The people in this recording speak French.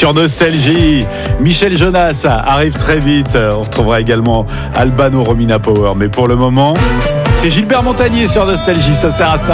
sur Nostalgie. Michel Jonas arrive très vite. On retrouvera également Albano, Romina Power. Mais pour le moment, c'est Gilbert Montagnier sur Nostalgie. Ça sert à ça.